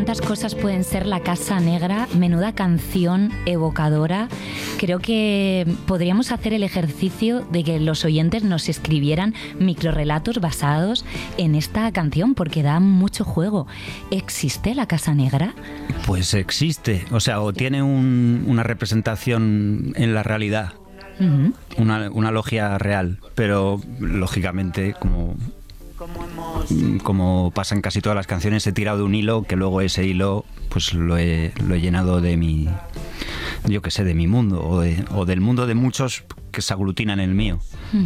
¿Cuántas cosas pueden ser La Casa Negra? Menuda canción evocadora. Creo que podríamos hacer el ejercicio de que los oyentes nos escribieran microrrelatos basados en esta canción, porque da mucho juego. ¿Existe La Casa Negra? Pues existe, o sea, o tiene una representación en la realidad, una logia real, pero lógicamente, como pasa en casi todas las canciones, he tirado de un hilo que luego ese hilo pues lo he llenado de mi, yo qué sé, de mi mundo o del mundo de muchos que se aglutinan en el mío.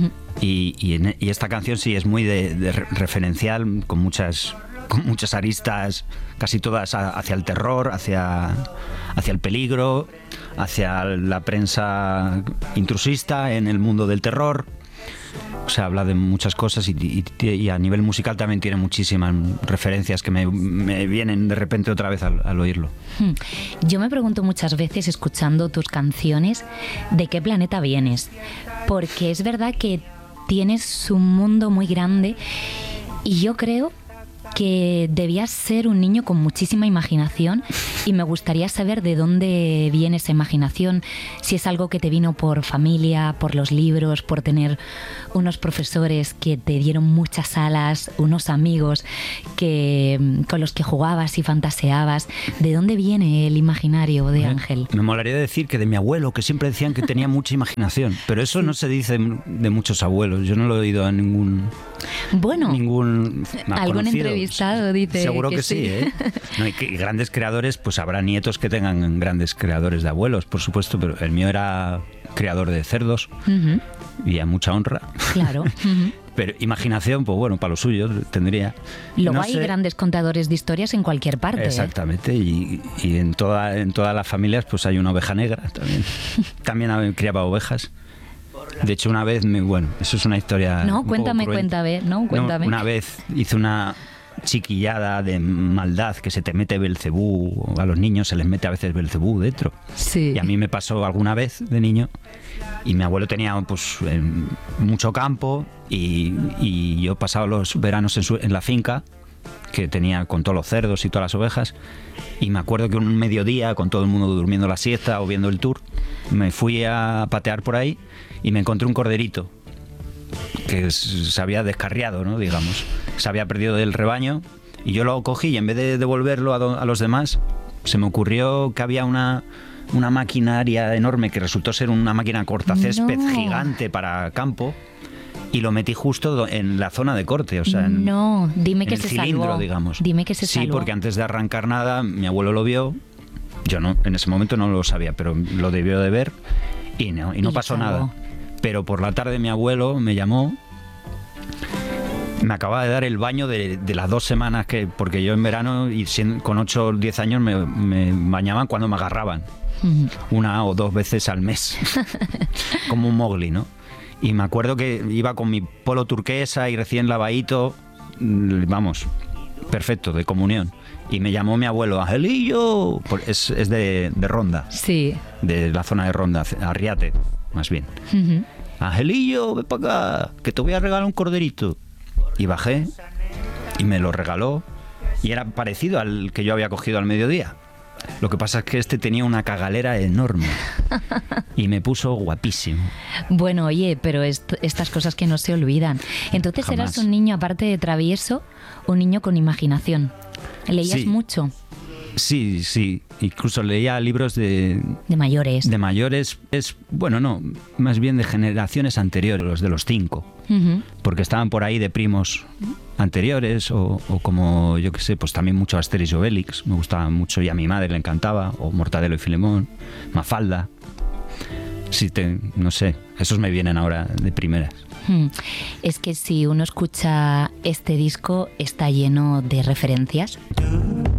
Y esta canción sí es muy de referencial, con muchas aristas, casi todas hacia el terror, hacia el peligro, hacia la prensa intrusista en el mundo del terror. O sea, habla de muchas cosas y a nivel musical también tiene muchísimas referencias que me vienen de repente otra vez al oírlo. Yo me pregunto muchas veces, escuchando tus canciones, ¿de qué planeta vienes? Porque es verdad que tienes un mundo muy grande y yo creo que debías ser un niño con muchísima imaginación, y me gustaría saber de dónde viene esa imaginación, si es algo que te vino por familia, por los libros, por tener unos profesores que te dieron muchas alas, unos amigos con los que jugabas y fantaseabas. ¿De dónde viene el imaginario de Ángel? Me molaría decir que de mi abuelo, que siempre decían que tenía mucha imaginación, pero eso no se dice de muchos abuelos. Yo no lo he oído a ningún algún conocido. Entrevistado dice seguro que sí, ¿eh? No, y grandes creadores, pues habrá nietos que tengan grandes creadores de abuelos, por supuesto, pero el mío era creador de cerdos y a mucha honra. Claro. Pero imaginación, pues bueno, para lo suyo tendría. Luego hay grandes contadores de historias en cualquier parte. Exactamente, y en todas las familias pues hay una oveja negra también. También criaba ovejas. De hecho, una vez, eso es una historia. No, cuéntame. Una vez hice una chiquillada de maldad, que se te mete Belcebú, a los niños se les mete a veces Belcebú dentro. Sí. Y a mí me pasó alguna vez de niño, y mi abuelo tenía pues mucho campo, y yo pasaba los veranos en la finca que tenía con todos los cerdos y todas las ovejas, y me acuerdo que un mediodía, con todo el mundo durmiendo la siesta o viendo el tour, me fui a patear por ahí y me encontré un corderito que se había descarriado, ¿no? Digamos, se había perdido del rebaño, y yo lo cogí, y en vez de devolverlo a los demás, se me ocurrió que había una maquinaria enorme que resultó ser una máquina cortacésped gigante para campo, y lo metí justo en la zona de corte, o sea, dime que en el se cilindro, salvó. digamos. Dime que se salvó. Sí, porque antes de arrancar nada, mi abuelo lo vio, yo no, en ese momento no lo sabía, pero lo debió de ver, y no pasó nada. Pero por la tarde mi abuelo me llamó, me acababa de dar el baño de las 2 semanas porque yo en verano, y con 8 o 10 años, me bañaban cuando me agarraban, 1 o 2 veces al mes, como un Mowgli, ¿no? Y me acuerdo que iba con mi polo turquesa y recién lavadito, vamos, perfecto, de comunión. Y me llamó mi abuelo, Angelillo, es de Ronda, sí, de la zona de Ronda, Arriate, más bien. Angelillo, ven para acá, que te voy a regalar un corderito. Y bajé y me lo regaló, y era parecido al que yo había cogido al mediodía. Lo que pasa es que este tenía una cagalera enorme y me puso guapísimo. Bueno, oye, pero estas cosas que no se olvidan. Entonces Jamás. Eras un niño, aparte de travieso, un niño con imaginación. ¿Leías mucho? Sí. Incluso leía libros de mayores. De mayores, más bien de generaciones anteriores, los de los 5. Porque estaban por ahí de primos anteriores, o como, yo qué sé, pues también mucho Asterix y Obelix, me gustaba mucho, y a mi madre le encantaba, o Mortadelo y Filemón, Mafalda. Sí, no sé, esos me vienen ahora de primeras. Es que si uno escucha este disco, está lleno de referencias.